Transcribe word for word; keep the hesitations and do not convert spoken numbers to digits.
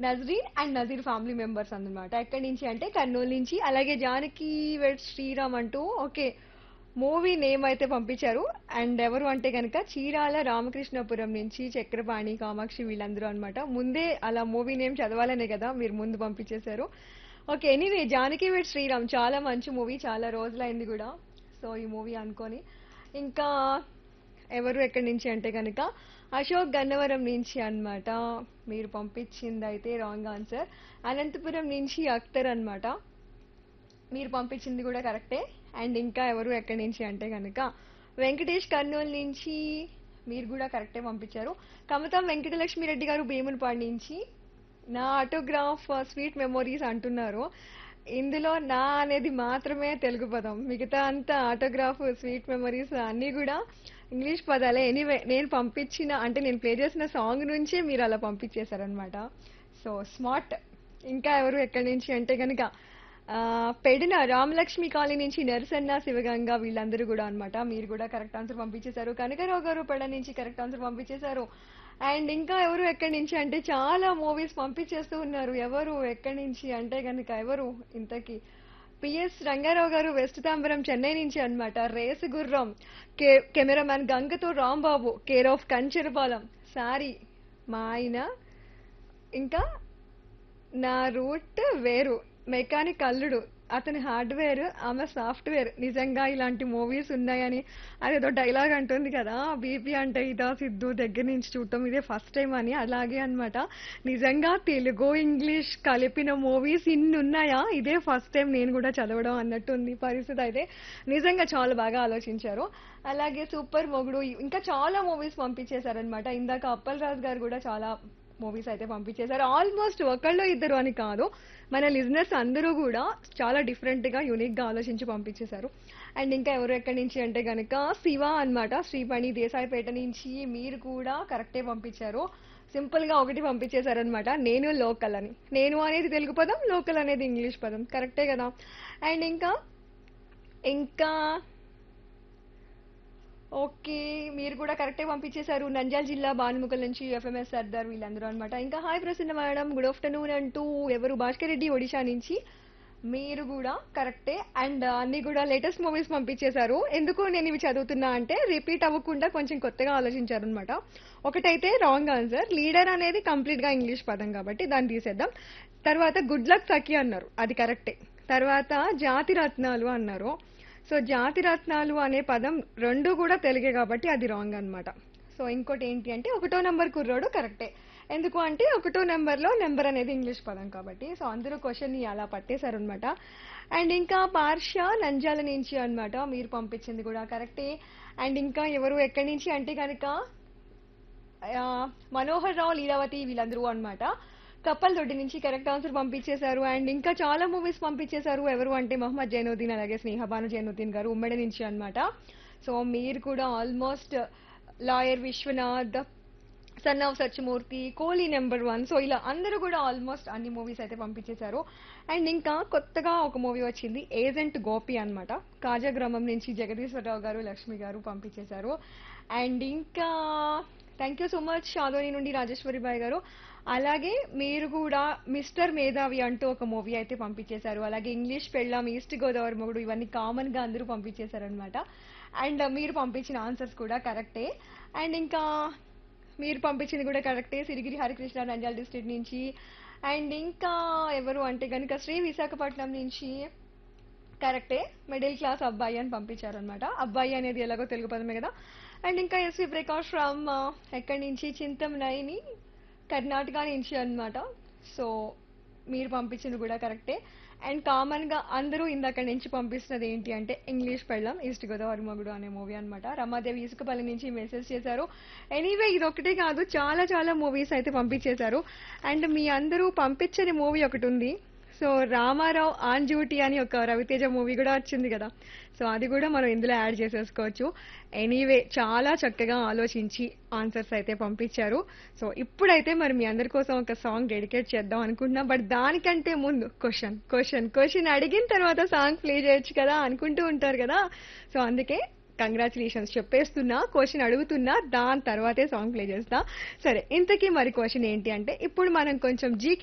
Nazreen and Nazir family members అన్నమాట. ఎక్కడి నుంచి అంటే కర్నూలు నుంచి. అలాగే జానకి వెడ్ శ్రీరామ్ అంటూ ఓకే మూవీ నేమ్ అయితే పంపించారు. అండ్ ఎవరు అంటే కనుక చీరాల రామకృష్ణపురం నుంచి చక్రపాణి కామాక్షి వీళ్ళందరూ అన్నమాట. ముందే అలా మూవీ నేమ్ చదవాలనే కదా మీరు ముందు పంపించేశారు. ఓకే ఎనీవే జానకి వెడ్ శ్రీరామ్ చాలా మంచి మూవీ, చాలా రోజులైంది కూడా సో ఈ మూవీ అనుకొని. ఇంకా ఎవరు ఎక్కడి నుంచి అంటే కనుక అశోక్ గన్నవరం నుంచి అన్నమాట. మీరు పంపించింది అయితే రాంగ్ ఆన్సర్. అనంతపురం నుంచి అఖ్తర్ అన్నమాట. మీరు పంపించింది కూడా కరెక్టే. అండ్ ఇంకా ఎవరు ఎక్కడి నుంచి అంటే కనుక వెంకటేష్ కర్నూలు నుంచి. మీరు కూడా కరెక్టే పంపించారు. కమతం వెంకటలక్ష్మి రెడ్డి గారు భీమునిపాడు నుంచి నా ఆటోగ్రాఫ్ స్వీట్ మెమోరీస్ అంటున్నారు. ఇందులో నా అనేది మాత్రమే తెలుగు పదం, మిగతా అంతా ఆటోగ్రాఫ్ స్వీట్ మెమరీస్ అన్నీ కూడా ఇంగ్లీష్ పదాలే. ఎనీవే నేను పంపించిన అంటే నేను ప్లే చేసిన సాంగ్ నుంచే మీరు అలా పంపించేశారనమాట. So smart. ఇంకా ఎవరు ఎక్కడి నుంచి అంటే కనుక ఆ, పెడిన రామలక్ష్మి కాలనీ నుంచి నరసన్న శివగంగ వీళ్ళందరూ కూడా అన్నమాట. మీరు కూడా కరెక్ట్ ఆన్సర్ పంపించేశారు. కనకరావు గారు పెడ నుంచి కరెక్ట్ ఆన్సర్ పంపించేశారు. అండ్ ఇంకా ఎవరు ఎక్కడి నుంచి అంటే చాలా మూవీస్ పంపించేస్తూ ఉన్నారు. ఎవరు ఎక్కడి నుంచి అంటే కనుక ఎవరు ఇంతకీ పిఎస్ రంగారావు గారు వెస్ట్ తాంబరం చెన్నై నుంచి అన్నమాట. రేసు గుర్రం కే cameraman గంగతో Rambabu care of Kancharapalem sorry మా ఆయన. ఇంకా నా రూట్ వేరు మెకానిక్ అల్లుడు అతని హార్డ్వేర్ ఆమె సాఫ్ట్వేర్. నిజంగా ఇలాంటి మూవీస్ ఉన్నాయని అదేదో డైలాగ్ అంటుంది కదా, బీపీ అంటే ఇదా సిద్ధు దగ్గర నుంచి చూడటం ఇదే ఫస్ట్ టైం అని. అలాగే అన్నమాట నిజంగా తెలుగు ఇంగ్లీష్ కలిపిన మూవీస్ ఇన్ని ఉన్నాయా, ఇదే ఫస్ట్ టైం నేను కూడా చదవడం అన్నట్టుంది పరిస్థితి. అయితే నిజంగా చాలా బాగా ఆలోచించారు. అలాగే సూపర్ మొగుడు ఇంకా చాలా మూవీస్ పంపించేశారనమాట. ఇందాక అప్పల్ రాజు గారు కూడా చాలా మూవీస్ అయితే పంపించేశారు. ఆల్మోస్ట్ ఒకళ్ళు ఇద్దరు అని కాదు, మన లిజనర్స్ అందరూ కూడా చాలా డిఫరెంట్ గా యూనిక్ గా ఆలోచించి పంపించేశారు. అండ్ ఇంకా ఎవరు ఎక్కడి నుంచి అంటే గనక శివ అన్నమాట శ్రీపణి దేశాయిపేట నుంచి. మీరు కూడా కరెక్టే పంపించారు. సింపుల్ గా ఒకటి పంపించేశారనమాట, నేను లోకల్ అని. నేను అనేది తెలుగు పదం, లోకల్ అనేది ఇంగ్లీష్ పదం, కరెక్టే కదా. అండ్ ఇంకా ఇంకా ఓకే మీరు కూడా కరెక్టే పంపించేశారు. నంద్యాల జిల్లా బానుముకల్ నుంచి ఎఫ్ఎంఎస్ సర్దార్ వీళ్ళందరూ అనమాట. ఇంకా hi Prasanna madam good afternoon అంటూ ఎవరు భాస్కర్ రెడ్డి ఒడిశా నుంచి. మీరు కూడా కరెక్టే. అండ్ అన్ని కూడా లేటెస్ట్ మూవీస్ పంపించేశారు. ఎందుకు నేను ఇవి చదువుతున్నా అంటే రిపీట్ అవ్వకుండా కొంచెం కొత్తగా ఆలోచించారు అనమాట. ఒకటైతే రాంగ్ ఆన్సర్, లీడర్ అనేది కంప్లీట్ గా ఇంగ్లీష్ పదం కాబట్టి దాన్ని తీసేద్దాం. తర్వాత గుడ్ లక్ సఖి అన్నారు, అది కరెక్టే. తర్వాత జాతి రత్నాలు అన్నారు. సో జాతి రత్నాలు అనే పదం రెండు కూడా తెలుగే కాబట్టి అది రాంగ్ అన్నమాట. సో ఇంకోటి ఏంటి అంటే ఒకటో నెంబర్ కుర్రోడు కరెక్టే. ఎందుకు అంటే ఒకటో నెంబర్ లో నెంబర్ అనేది ఇంగ్లీష్ పదం కాబట్టి. సో అందరూ క్వశ్చన్ ని అలా పట్టేశారు అనమాట. అండ్ ఇంకా పార్ష నంజాల నుంచి అన్నమాట. మీరు పంపించింది కూడా కరెక్టే. అండ్ ఇంకా ఎవరు ఎక్కడి నుంచి అంటే కనుక ఆ, మనోహర్ రావు లీలావతి వీళ్ళందరూ అన్నమాట. కప్పల్ దొడ్డి నుంచి కరెక్ట్ ఆన్సర్ పంపించేశారు. అండ్ ఇంకా చాలా మూవీస్ పంపించేశారు. ఎవరు అంటే మహమ్మద్ జైనుద్దీన్ అలాగే స్నేహబాను జైనుద్దీన్ గారు ఉమ్మడి నుంచి అన్నమాట. సో మీరు కూడా almost lawyer Vishwanath, son of Satyamurthy, Kohli number one, so ఇలా అందరూ కూడా ఆల్మోస్ట్ అన్ని మూవీస్ అయితే పంపించేశారు. అండ్ ఇంకా కొత్తగా ఒక మూవీ వచ్చింది ఏజెంట్ గోపి అన్నమాట. కాజా గ్రామం నుంచి జగదీశ్వరరావు గారు లక్ష్మి గారు పంపించేశారు. అండ్ ఇంకా థ్యాంక్ యూ సో మచ్ షాదోని నుండి రాజేశ్వరి బాయ్ గారు. అలాగే మీరు కూడా మిస్టర్ మేధావి అంటూ ఒక మూవీ అయితే పంపించేశారు. అలాగే ఇంగ్లీష్ పెళ్ళాం, ఈస్ట్ గోదావరి మొగుడు ఇవన్నీ కామన్ గా అందరూ పంపించేశారనమాట. అండ్ మీరు పంపించిన ఆన్సర్స్ కూడా కరెక్టే. అండ్ ఇంకా మీరు పంపించింది కూడా కరెక్టే, సిరిగిరి హరికృష్ణ నంద్యాల డిస్ట్రిక్ట్ నుంచి. అండ్ ఇంకా ఎవరు అంటే కనుక శ్రీ విశాఖపట్నం నుంచి కరెక్టే, మిడిల్ క్లాస్ అబ్బాయి అని పంపించారనమాట. అబ్బాయి అనేది ఎలాగో తెలుగు పదమే కదా. అండ్ ఇంకా ఎస్వి ప్రకాష్ ఫ్రమ్ ఎక్కడి నుంచి చింతమనేని కర్ణాటక నుంచి అన్నమాట. సో మీరు పంపించింది కూడా కరెక్టే. అండ్ కామన్ గా అందరూ ఇందాక నుంచి పంపిస్తున్నది ఏంటి అంటే ఇంగ్లీష్ పెళ్ళం ఈస్ట్ గోదావరి మగుడు అనే మూవీ అన్నమాట. రమాదేవి ఇసుకపల్లి నుంచి మెసేజ్ చేశారు. ఎనీవే ఇది ఒకటే కాదు, చాలా చాలా మూవీస్ అయితే పంపించేశారు. అండ్ మీ అందరూ పంపించని మూవీ ఒకటి ఉంది. సో రామారావు ఆన్ డ్యూటీ అని ఒక రవితేజ మూవీ కూడా వచ్చింది కదా, సో అది కూడా మనం ఇందులో యాడ్ చేసేసుకోవచ్చు. ఎనీవే చాలా చక్కగా ఆలోచించి ఆన్సర్స్ అయితే పంపించారు. సో ఇప్పుడైతే మరి మీ అందరి కోసం ఒక సాంగ్ డెడికేట్ చేద్దాం అనుకుంటున్నా. బట్ దానికంటే ముందు క్వశ్చన్ క్వశ్చన్ క్వశ్చన్ అడిగిన తర్వాత సాంగ్ ప్లే చేయొచ్చు కదా అనుకుంటూ ఉంటారు కదా. సో అందుకే కంగ్రాచులేషన్స్ చెప్పేస్తున్నా, క్వశ్చన్ అడుగుతున్నా, దాని తర్వాతే సాంగ్ ప్లే చేస్తా. సరే ఇంతకీ మరి క్వశ్చన్ ఏంటి అంటే ఇప్పుడు మనం కొంచెం జీ